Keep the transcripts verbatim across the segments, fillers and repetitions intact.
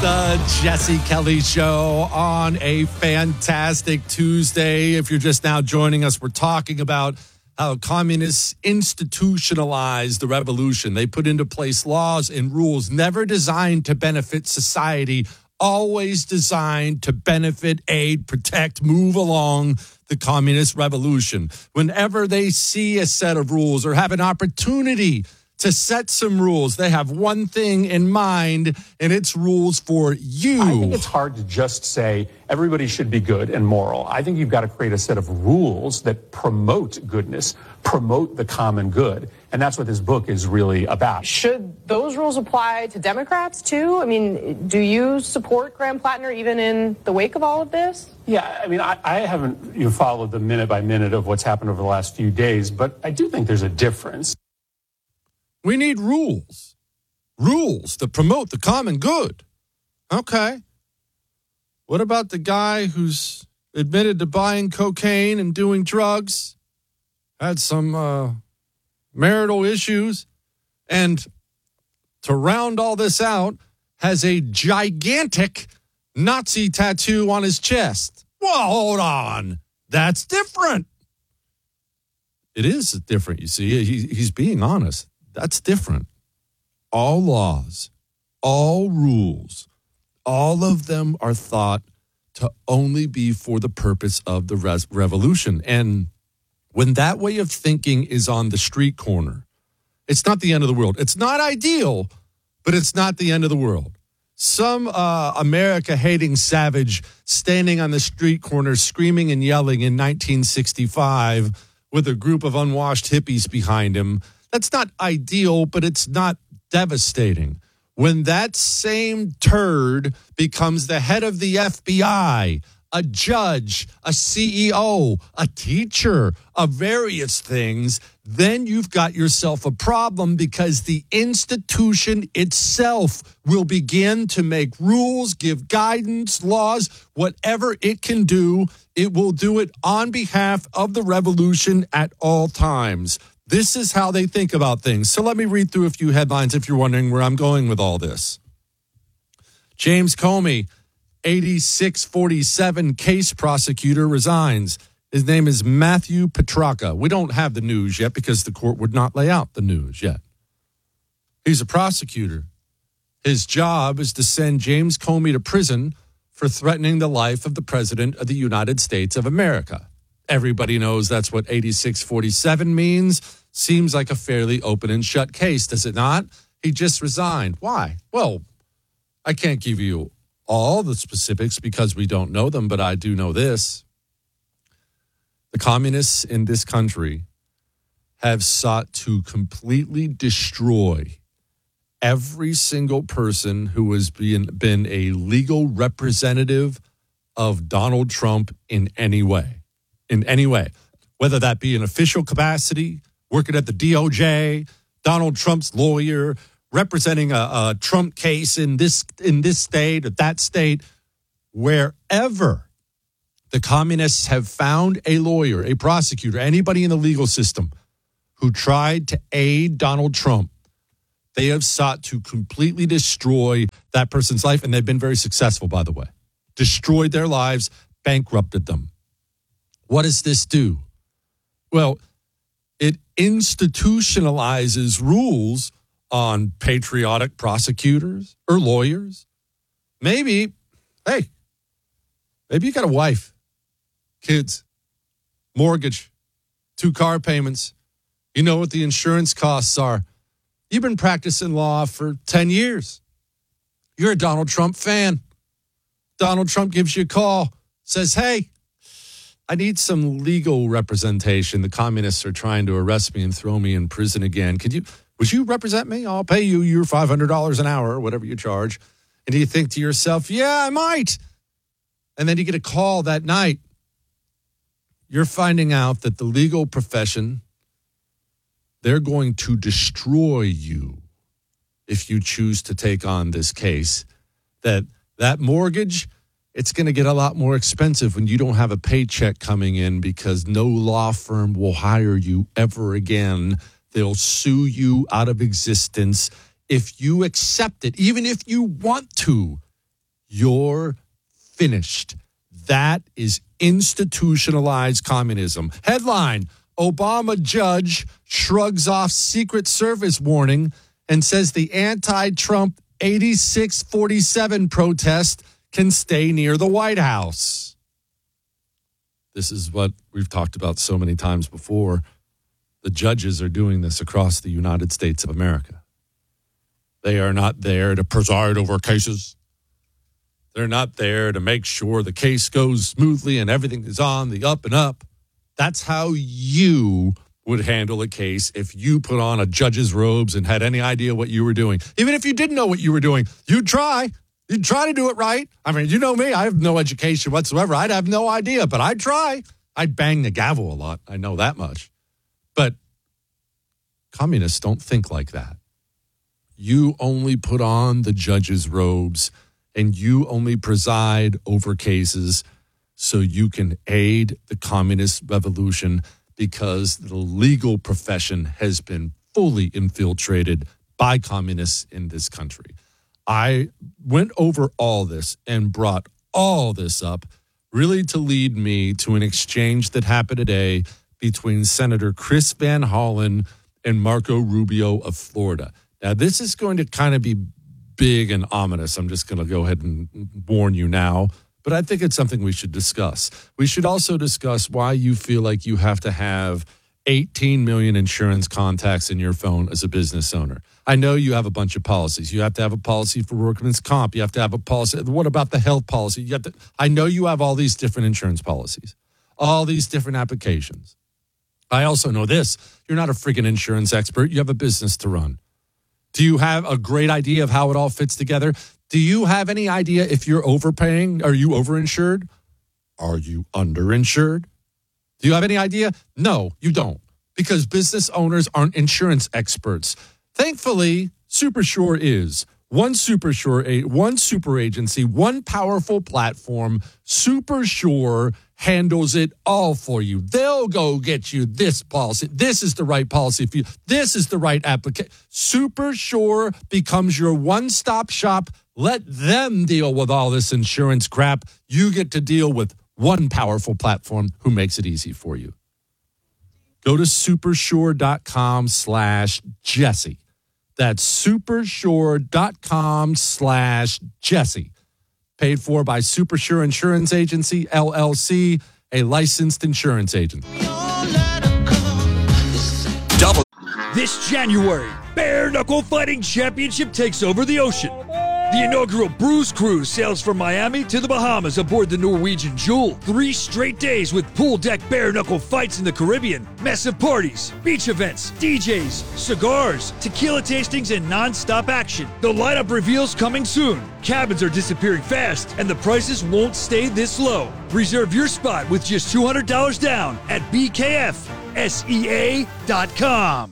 the Jesse Kelly Show on a fantastic Tuesday. If you're just now joining us, we're talking about how communists institutionalized the revolution. They put into place laws and rules never designed to benefit society, always designed to benefit, aid, protect, move along the communist revolution. Whenever they see a set of rules or have an opportunity to set some rules, they have one thing in mind, and it's rules for you. I think it's hard to just say everybody should be good and moral. I think you've got to create a set of rules that promote goodness, promote the common good. And that's what this book is really about. Should those rules apply to Democrats, too? I mean, do you support Graham Plattner even in the wake of all of this? Yeah, I mean, I, I haven't you know, followed the minute by minute of what's happened over the last few days, but I do think there's a difference. We need rules. Rules that promote the common good. Okay. What about the guy who's admitted to buying cocaine and doing drugs, had some uh, marital issues, and to round all this out, has a gigantic Nazi tattoo on his chest? Well, hold on. That's different. It is different, you see. He, he's being honest. That's different. All laws, all rules, all of them are thought to only be for the purpose of the res- revolution. And when that way of thinking is on the street corner, it's not the end of the world. It's not ideal, but it's not the end of the world. Some uh, America-hating savage standing on the street corner screaming and yelling in nineteen sixty-five with a group of unwashed hippies behind him, that's not ideal, but it's not devastating. When that same turd becomes the head of the F B I, a judge, a C E O, a teacher of various things, then you've got yourself a problem, because the institution itself will begin to make rules, give guidance, laws, whatever it can do. It will do it on behalf of the revolution at all times. This is how they think about things. So let me read through a few headlines if you're wondering where I'm going with all this. James Comey, eighty-six forty-seven case prosecutor, resigns. His name is Matthew Petracca. We don't have the news yet because the court would not lay out the news yet. He's a prosecutor. His job is to send James Comey to prison for threatening the life of the President of the United States of America. Everybody knows that's what eighty-six forty-seven means. Seems like a fairly open and shut case, does it not? He just resigned. Why? Well, I can't give you all the specifics because we don't know them, but I do know this. The communists in this country have sought to completely destroy every single person who has been, been a legal representative of Donald Trump in any way. In any way, whether that be an official capacity, working at the D O J, Donald Trump's lawyer, representing a, a Trump case in this in this state or that state, wherever the communists have found a lawyer, a prosecutor, anybody in the legal system who tried to aid Donald Trump, they have sought to completely destroy that person's life, and they've been very successful, by the way. Destroyed their lives, bankrupted them. What does this do? Well, it institutionalizes rules on patriotic prosecutors or lawyers. Maybe, hey, maybe you got a wife, kids, mortgage, two car payments. You know what the insurance costs are. You've been practicing law for ten years. You're a Donald Trump fan. Donald Trump gives you a call, says, hey, I need some legal representation. The communists are trying to arrest me and throw me in prison again. Could you, would you represent me? I'll pay you your five hundred dollars an hour or whatever you charge. And you think to yourself, yeah, I might. And then you get a call that night. You're finding out that the legal profession, they're going to destroy you if you choose to take on this case. That that mortgage, it's going to get a lot more expensive when you don't have a paycheck coming in because no law firm will hire you ever again. They'll sue you out of existence if you accept it. Even if you want to, you're finished. That is institutionalized communism. Headline, Obama judge shrugs off Secret Service warning and says the anti-Trump eighty-six forty-seven protest can stay near the White House. This is what we've talked about so many times before. The judges are doing this across the United States of America. They are not there to preside over cases. They're not there to make sure the case goes smoothly and everything is on the up and up. That's how you would handle a case if you put on a judge's robes and had any idea what you were doing. Even if you didn't know what you were doing, you'd try. You'd try to do it right. I mean, you know me. I have no education whatsoever. I'd have no idea, but I'd try. I'd bang the gavel a lot. I know that much. But communists don't think like that. You only put on the judge's robes and you only preside over cases so you can aid the communist revolution because the legal profession has been fully infiltrated by communists in this country. I went over all this and brought all this up really to lead me to an exchange that happened today between Senator Chris Van Hollen and Marco Rubio of Florida. Now, this is going to kind of be big and ominous. I'm just going to go ahead and warn you now, but I think it's something we should discuss. We should also discuss why you feel like you have to have eighteen million insurance contacts in your phone as a business owner. I know you have a bunch of policies. You have to have a policy for workman's comp. You have to have a policy. What about the health policy? You have to, I know you have all these different insurance policies, all these different applications. I also know this. You're not a freaking insurance expert. You have a business to run. Do you have a great idea of how it all fits together? Do you have any idea if you're overpaying? Are you overinsured? Are you underinsured? Do you have any idea? No, you don't, because business owners aren't insurance experts. Thankfully, SuperSure is. One SuperSure, one super agency, one powerful platform. SuperSure handles it all for you. They'll go get you this policy. This is the right policy for you. This is the right application. SuperSure becomes your one-stop shop. Let them deal with all this insurance crap. You get to deal with one powerful platform who makes it easy for you. Go to supersure.com slash Jesse. That's supersure.com slash Jesse. Paid for by SuperSure Insurance Agency, L L C, a licensed insurance agent. Double. This January, Bare Knuckle Fighting Championship takes over the ocean. The inaugural Bruise Cruise sails from Miami to the Bahamas aboard the Norwegian Jewel. Three straight days with pool deck bare knuckle fights in the Caribbean, massive parties, beach events, D Js, cigars, tequila tastings, and non-stop action. The lineup reveals coming soon. Cabins are disappearing fast, and the prices won't stay this low. Reserve your spot with just two hundred dollars down at B K F S E A dot com.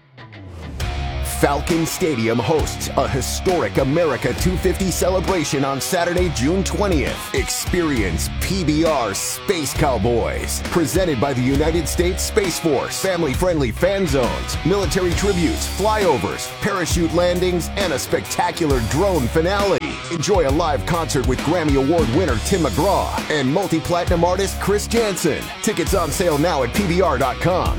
Falcon Stadium hosts a historic America two fifty celebration on Saturday, June twentieth. Experience P B R Space Cowboys, presented by the United States Space Force. Family-friendly fan zones, military tributes, flyovers, parachute landings, and a spectacular drone finale. Enjoy a live concert with Grammy Award winner Tim McGraw and multi-platinum artist Chris Janson. Tickets on sale now at P B R dot com.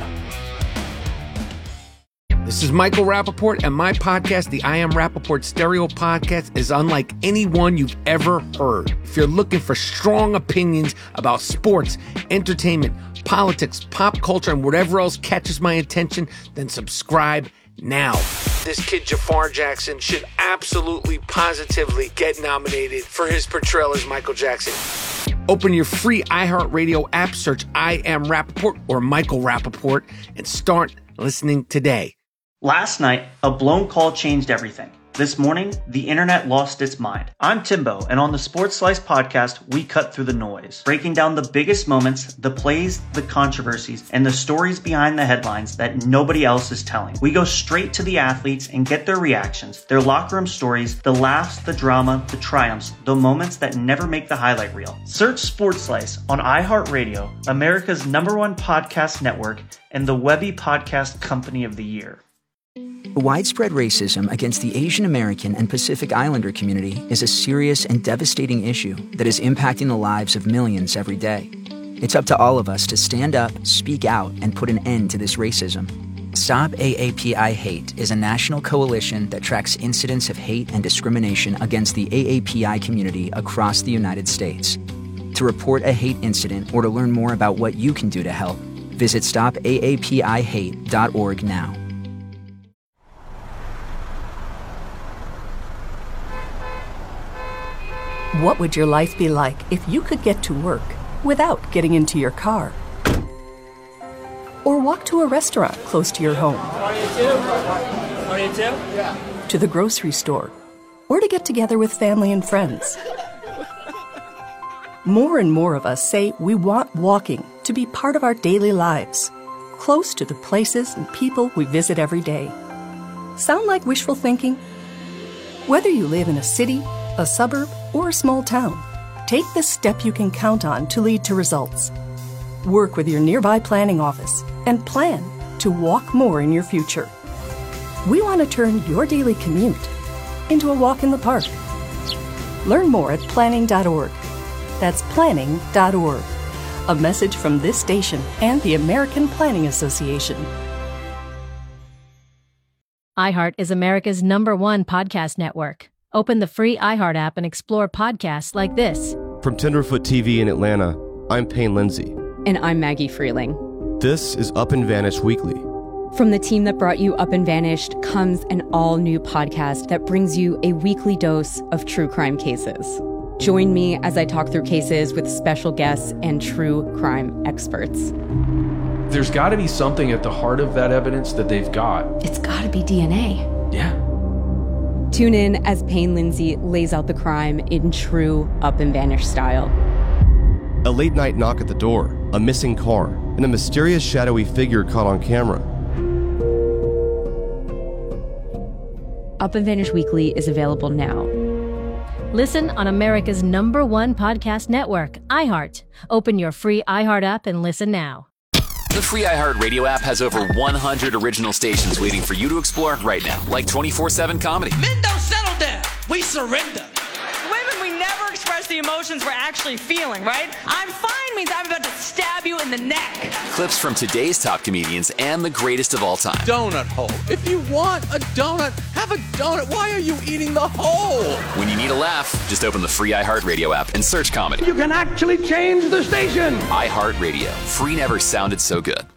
This is Michael Rappaport, and my podcast, the I Am Rappaport Stereo Podcast, is unlike any one you've ever heard. If you're looking for strong opinions about sports, entertainment, politics, pop culture, and whatever else catches my attention, then subscribe now. This kid, Jafar Jackson, should absolutely, positively get nominated for his portrayal as Michael Jackson. Open your free iHeartRadio app, search I Am Rappaport or Michael Rappaport, and start listening today. Last night, a blown call changed everything. This morning, the internet lost its mind. I'm Timbo, and on the Sports Slice podcast, we cut through the noise, breaking down the biggest moments, the plays, the controversies, and the stories behind the headlines that nobody else is telling. We go straight to the athletes and get their reactions, their locker room stories, the laughs, the drama, the triumphs, the moments that never make the highlight reel. Search Sports Slice on iHeartRadio, America's number one podcast network, and the Webby Podcast Company of the Year. Widespread racism against the Asian American and Pacific Islander community is a serious and devastating issue that is impacting the lives of millions every day. It's up to all of us to stand up, speak out, and put an end to this racism. Stop A A P I Hate is a national coalition that tracks incidents of hate and discrimination against the A A P I community across the United States. To report a hate incident or to learn more about what you can do to help, visit stop A A P I hate dot org now. What would your life be like if you could get to work without getting into your car? Or walk to a restaurant close to your home? To the grocery store? Or to get together with family and friends? More and more of us say we want walking to be part of our daily lives, close to the places and people we visit every day. Sound like wishful thinking? Whether you live in a city, a suburb, or a small town, take the step you can count on to lead to results. Work with your nearby planning office and plan to walk more in your future. We want to turn your daily commute into a walk in the park. Learn more at planning dot org. That's planning dot org. A message from this station and the American Planning Association. iHeart is America's number one podcast network. Open the free iHeart app and explore podcasts like this. From Tenderfoot T V in Atlanta, I'm Payne Lindsay. And I'm Maggie Freeling. This is Up and Vanished Weekly. From the team that brought you Up and Vanished comes an all-new podcast that brings you a weekly dose of true crime cases. Join me as I talk through cases with special guests and true crime experts. There's got to be something at the heart of that evidence that they've got. It's got to be D N A. Yeah. Tune in as Payne Lindsay lays out the crime in true Up and Vanished style. A late night knock at the door, a missing car, and a mysterious shadowy figure caught on camera. Up and Vanished Weekly is available now. Listen on America's number one podcast network, iHeart. Open your free iHeart app and listen now. The free iHeart Radio app has over one hundred original stations waiting for you to explore right now, like twenty-four seven comedy. Men don't settle down. We surrender. Women, we never express the emotions we're actually feeling, right? I'm fine means I'm about to stab you in the neck. Clips from today's top comedians and the greatest of all time. Donut hole. If you want a donut, have a donut. Why are you eating the hole? When you need a laugh, just open the free iHeart Radio app and search comedy. You can actually change the station. iHeart Radio. Free never sounded so good.